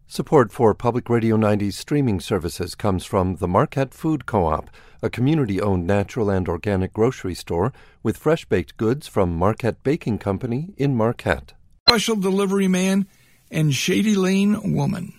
Support for Public Radio 90's streaming services comes from the Marquette Food Co-op, a community-owned natural and organic grocery store with fresh-baked goods from Marquette Baking Company in Marquette. Special Delivery Man and Shady Lane Woman.